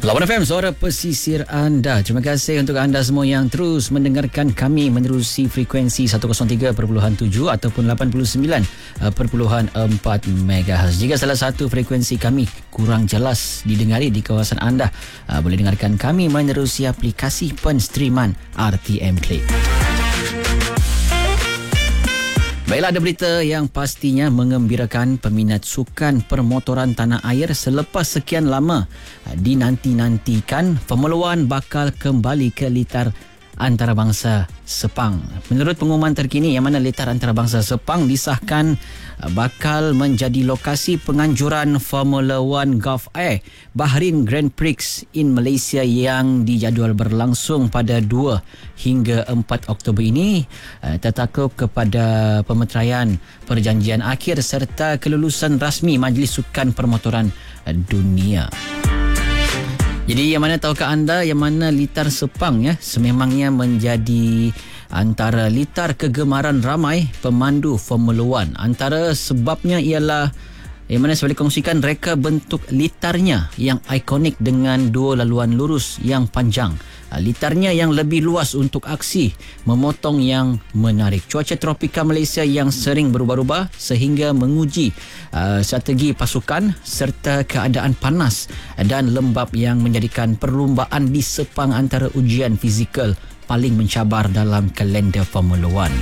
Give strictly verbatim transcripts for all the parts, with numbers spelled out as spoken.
Lawan F M, suara pesisir anda. Terima kasih untuk anda semua yang terus mendengarkan kami menerusi frekuensi seratus tiga perpuluhan tujuh ataupun lapan puluh sembilan perpuluhan empat megahertz. Jika salah satu frekuensi kami kurang jelas didengari di kawasan anda, boleh dengarkan kami menerusi aplikasi penstreaman R T M Click. Baiklah, ada berita yang pastinya mengembirakan peminat sukan permotoran tanah air selepas sekian lama dinanti-nantikan. Formula One bakal kembali ke litar antarabangsa Sepang. Menurut pengumuman terkini yang mana litar antarabangsa Sepang disahkan bakal menjadi lokasi penganjuran Formula One Gulf Air Bahrain Grand Prix in Malaysia yang dijadual berlangsung pada dua hingga empat Oktober ini, tertakluk kepada pemeteraian perjanjian akhir serta kelulusan rasmi Majlis Sukan Permotoran Dunia. Jadi yang mana tahukah anda yang mana litar Sepang ya sememangnya menjadi antara litar kegemaran ramai pemandu Formula One. Antara sebabnya ialah yang mana saya boleh kongsikan reka bentuk litarnya yang ikonik dengan dua laluan lurus yang panjang. Litarnya yang lebih luas untuk aksi memotong yang menarik. Cuaca tropika Malaysia yang sering berubah-ubah sehingga menguji uh, strategi pasukan serta keadaan panas dan lembap yang menjadikan perlumbaan di Sepang antara ujian fizikal paling mencabar dalam kalender Formula One.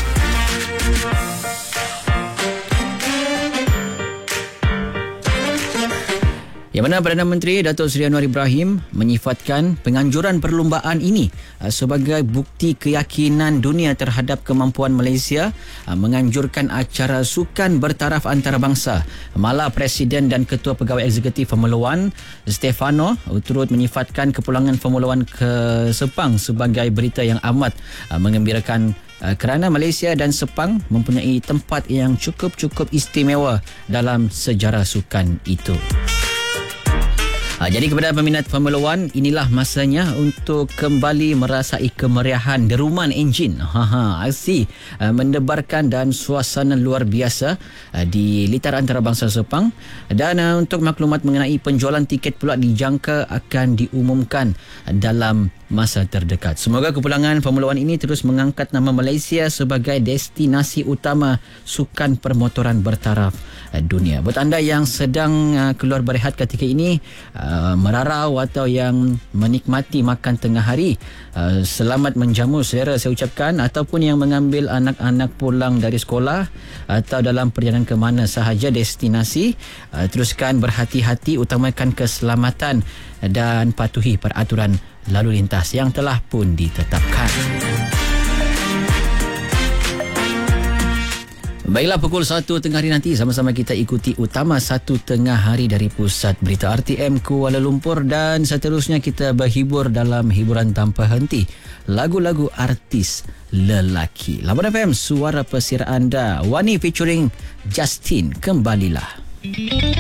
Yang mana Perdana Menteri Datuk Seri Anwar Ibrahim menyifatkan penganjuran perlumbaan ini sebagai bukti keyakinan dunia terhadap kemampuan Malaysia menganjurkan acara sukan bertaraf antarabangsa. Malah Presiden dan Ketua Pegawai Eksekutif Formula One Stefano turut menyifatkan kepulangan Formula One ke Sepang sebagai berita yang amat mengembirakan kerana Malaysia dan Sepang mempunyai tempat yang cukup-cukup istimewa dalam sejarah sukan itu. Ha, jadi kepada peminat Formula One, inilah masanya untuk kembali merasai kemeriahan deruman enjin. Ha ha, aksi uh, mendebarkan dan suasana luar biasa uh, di litar antarabangsa Sepang. Dan uh, untuk maklumat mengenai penjualan tiket pula dijangka akan diumumkan uh, dalam masa terdekat. Semoga kepulangan Formula One ini terus mengangkat nama Malaysia sebagai destinasi utama sukan permotoran bertaraf uh, dunia. Buat anda yang sedang uh, keluar berehat ketika ini, uh, merarau atau yang menikmati makan tengah hari, uh, selamat menjamu selera saya ucapkan, ataupun yang mengambil anak-anak pulang dari sekolah atau dalam perjalanan ke mana sahaja destinasi, uh, teruskan berhati-hati, utamakan keselamatan dan patuhi peraturan lalu lintas yang telah pun ditetapkan. Baiklah, pukul satu tengah hari nanti sama-sama kita ikuti utama satu tengah hari dari Pusat Berita R T M Kuala Lumpur, dan seterusnya kita berhibur dalam hiburan tanpa henti lagu-lagu artis lelaki. Lawan F M, suara pesisir anda. Wani featuring Justin, kembalilah.